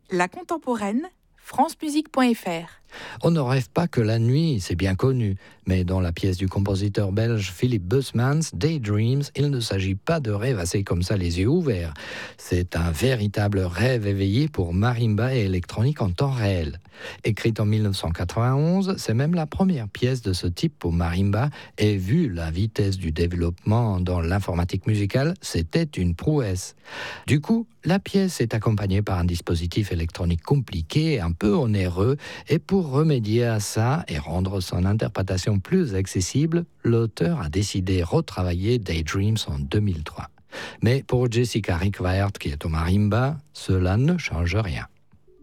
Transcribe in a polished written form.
La contemporaine, francemusique.fr. On ne rêve pas que la nuit, c'est bien connu, mais dans la pièce du compositeur belge Philippe Busmans, Daydreams, il ne s'agit pas de rêvasser comme ça les yeux ouverts. C'est un véritable rêve éveillé pour marimba et électronique en temps réel. Écrite en 1991, c'est même la première pièce de ce type pour marimba, et vu la vitesse du développement dans l'informatique musicale, c'était une prouesse. Du coup, la pièce est accompagnée par un dispositif électronique compliqué, un peu onéreux, et pour remédier à ça et rendre son interprétation plus accessible, l'auteur a décidé de retravailler Daydreams en 2003. Mais pour Jessica Rickwaert, qui est au marimba, cela ne change rien.